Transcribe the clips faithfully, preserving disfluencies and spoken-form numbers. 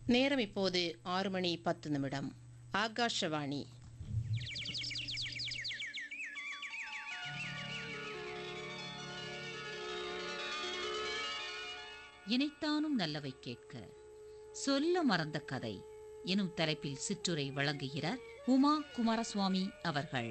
நேரம் இப்போது ஆறு மணி பத்து நிமிடம். ஆகாஷவாணி. இனைத்தானும் நல்லவை கேட்க, சொல்ல மறந்த கதை எனும் தலைப்பில் சிற்றுரை வழங்குகிறார் உமா குமாரசுவாமி அவர்கள்.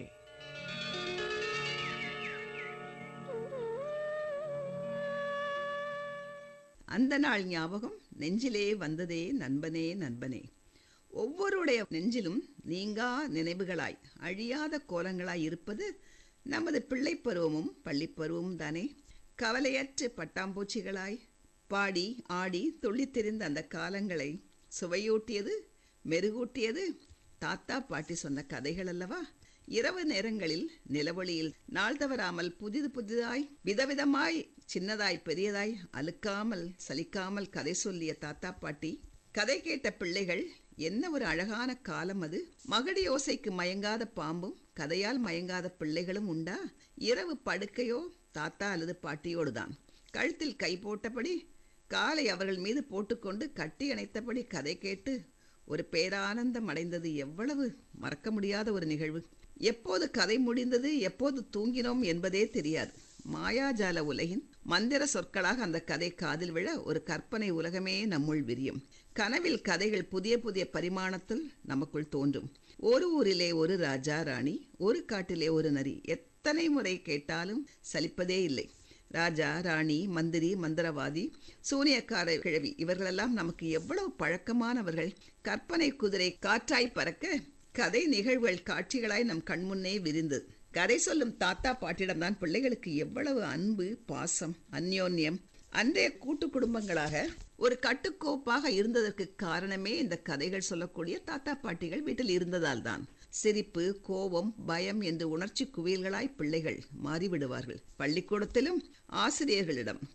அந்த நாள் ஞாபகம் நெஞ்சிலே வந்ததே நண்பனே நண்பனே. ஒவ்வொருடைய நெஞ்சிலும் நீங்கா நினைவுகளாய் அழியாத கோலங்களாய் இருப்பது நமது பிள்ளை பருவமும் பள்ளிப்பருவமும் தானே. கவலையற்று பட்டாம்பூச்சிகளாய் பாடி ஆடி துள்ளித்திரிந்த அந்த காலங்களை சுவையூட்டியது மெருகூட்டியது தாத்தா பாட்டி சொன்ன கதைகள் அல்லவா. இரவு நேரங்களில் நிலவொளியில் நாள் தவறாமல் புதிது புதிதாய் விதவிதமாய் சின்னதாய் பெரியதாய் அழுக்காமல் சலிக்காமல் கதை சொல்லிய தாத்தா பாட்டி, கதை கேட்ட பிள்ளைகள். என்ன ஒரு அழகான காலம் அது. மகடி ஓசைக்கு மயங்காத பாம்பும் கதையால் மயங்காத பிள்ளைகளும் உண்டா? இரவு படுக்கையோ தாத்தா அல்லது பாட்டியோடுதான். கழுத்தில் கை போட்டபடி காலை அவர்கள் மீது போட்டுக்கொண்டு கட்டி அணைத்தபடி கதை கேட்டு ஒரு பேரானந்தம் அடைந்தது எவ்வளவு மறக்க முடியாத ஒரு நிகழ்வு. எப்போது கதை முடிந்தது, எப்போது தூங்கினோம் என்பதே தெரியாது. மாயாஜால உலகின் மந்திர சொற்களாக அந்த கதை காதில் விழ ஒரு கற்பனை உலகமே நம்முள் விரியும். கனவில் கதைகள் புதிய புதிய பரிமாணத்தில் நமக்குள் தோன்றும். ஒரு ஊரிலே ஒரு ராஜா ராணி, ஒரு காட்டிலே ஒரு நரி. எத்தனை முறை கேட்டாலும் சலிப்பதே இல்லை. ராஜா ராணி, மந்திரி, மந்திரவாதி, சூனியக்கார கிழவி, இவர்களெல்லாம் நமக்கு எவ்வளவு பழக்கமானவர்கள். கற்பனை குதிரை காற்றாய் பறக்க கதை நிகழ்வுகள் காட்சிகளாய் நம் கண்முன்னே விரிந்து. கதை சொல்லும் தாத்தா பாட்டிடம்தான் பிள்ளைகளுக்கு எவ்வளவு அன்பு, பாசம், அந்யோன்யம். அன்றைய கூட்டு குடும்பங்களாக ஒரு கட்டுக்கோப்பாக இருந்ததற்கு காரணமே இந்த கதைகள் சொல்லக்கூடிய தாத்தா பாட்டிகள் வீட்டில் இருந்ததால் தான். சிரிப்பு, கோபம், பயம் என்று உணர்ச்சி குவியல்களாய் பிள்ளைகள் மாறிவிடுவார்கள். பள்ளிக்கூடத்திலும் ஆசிரியர்களிடம்